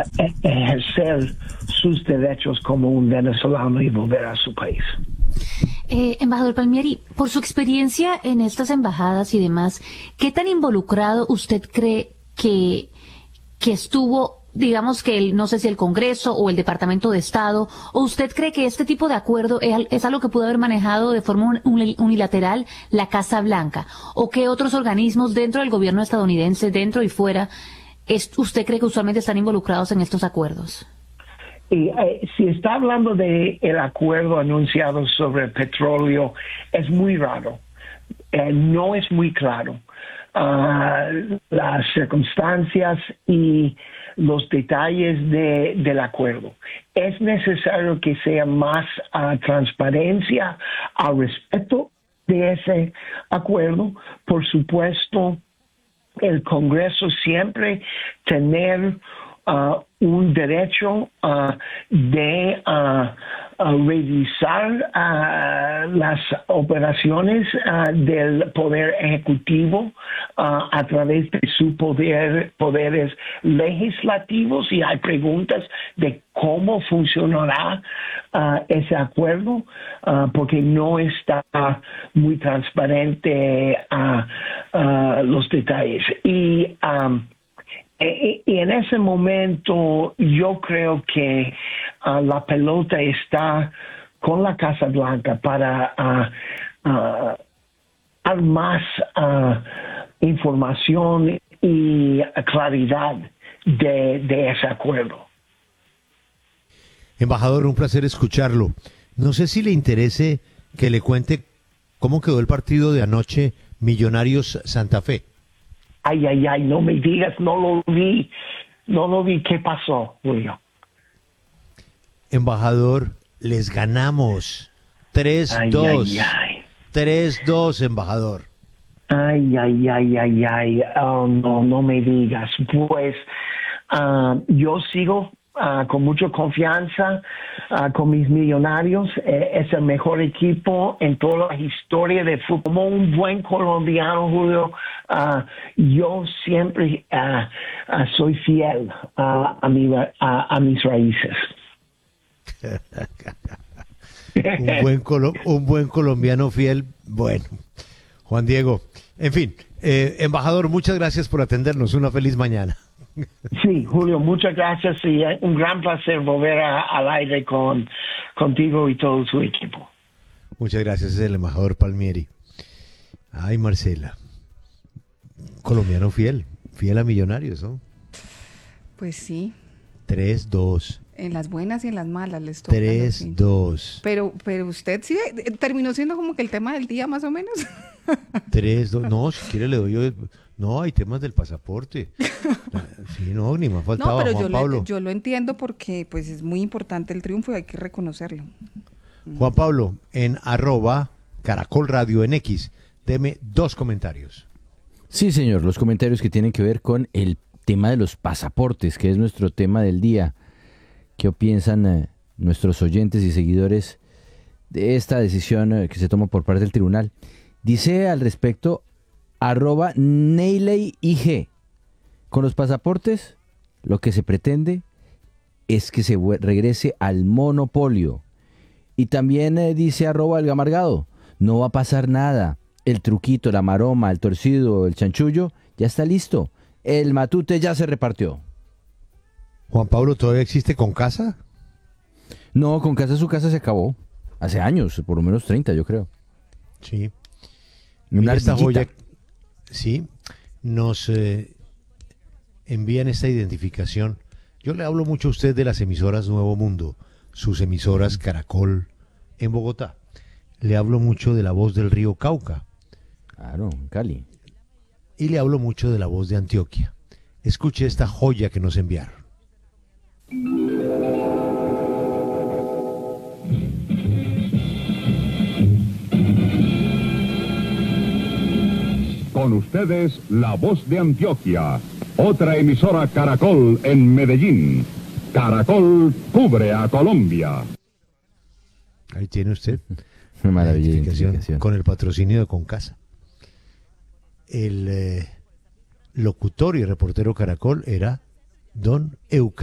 ejercer sus derechos como un venezolano y volver a su país. Embajador Palmieri, por su experiencia en estas embajadas y demás, ¿qué tan involucrado usted cree que estuvo, digamos que no sé si el Congreso o el Departamento de Estado, o usted cree que este tipo de acuerdo es algo que pudo haber manejado de forma unilateral la Casa Blanca, o qué otros organismos dentro del gobierno estadounidense, dentro y fuera, usted cree que usualmente están involucrados en estos acuerdos? Y si está hablando de el acuerdo anunciado sobre el petróleo, es muy raro, no es muy claro. Las circunstancias y los detalles del acuerdo. Es necesario que sea más transparencia al respecto de ese acuerdo. Por supuesto, el Congreso siempre tener un derecho de revisar las operaciones del Poder Ejecutivo a través de sus poderes legislativos, y hay preguntas de cómo funcionará ese acuerdo, porque no está muy transparente los detalles. Y en ese momento yo creo que la pelota está con la Casa Blanca para dar más información y claridad de ese acuerdo. Embajador, un placer escucharlo. No sé si le interese que le cuente cómo quedó el partido de anoche, Millonarios Santa Fe. Ay, no me digas, no lo vi, ¿qué pasó, Julio? Embajador, les ganamos 3-2. 3-2, embajador. Ay, no me digas. Pues yo sigo con mucha confianza con mis Millonarios. Es el mejor equipo en toda la historia de fútbol. Como un buen colombiano, Julio, yo siempre soy fiel a mis raíces. un buen colombiano fiel. Bueno, Juan Diego. En fin, embajador, muchas gracias por atendernos. Una feliz mañana. Sí, Julio, muchas gracias y un gran placer volver al aire contigo y todo su equipo. Muchas gracias, es el embajador Palmieri. Ay, Marcela, colombiano fiel a Millonarios, ¿no? Pues sí. 3-2. En las buenas y en las malas les toca. 3-2. Pero usted sí terminó siendo como que el tema del día más o menos. 3-2. No, si quiere le doy yo. No, hay temas del pasaporte. Sí, no, ni me faltaba. No, pero Juan Pablo. yo lo entiendo porque pues es muy importante el triunfo y hay que reconocerlo. Juan Pablo, en @Caracol Radio en X, deme 2 comentarios. Sí, señor, los comentarios que tienen que ver con el tema de los pasaportes, que es nuestro tema del día. ¿Qué piensan nuestros oyentes y seguidores de esta decisión que se toma por parte del tribunal? Dice al respecto @NeileyIG. Con los pasaportes, lo que se pretende es que se regrese al monopolio. Y también dice @Elgamargado, no va a pasar nada. El truquito, la maroma, el torcido, el chanchullo, ya está listo. El matute ya se repartió. Juan Pablo, ¿todavía existe Concasa? No, Concasa su casa se acabó. Hace años, por lo menos 30, yo creo. Sí. Una esta ardillita. joya, sí, nos envían esta identificación. Yo le hablo mucho a usted de las emisoras Nuevo Mundo, sus emisoras Caracol en Bogotá. Le hablo mucho de La Voz del Río Cauca. Claro, en Cali. Y le hablo mucho de La Voz de Antioquia. Escuche esta joya que nos enviaron. Con ustedes, La Voz de Antioquia, otra emisora Caracol en Medellín. Caracol cubre a Colombia. Ahí tiene usted. Una maravilla de identificación. Con el patrocinio de Concasa. El locutor y reportero Caracol era don Eucalipto.